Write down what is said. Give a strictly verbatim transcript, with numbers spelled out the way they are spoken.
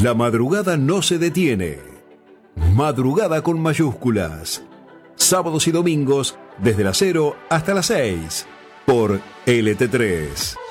La madrugada no se detiene. Madrugada con mayúsculas. Sábados y domingos desde las cero hasta las seis por L T tres.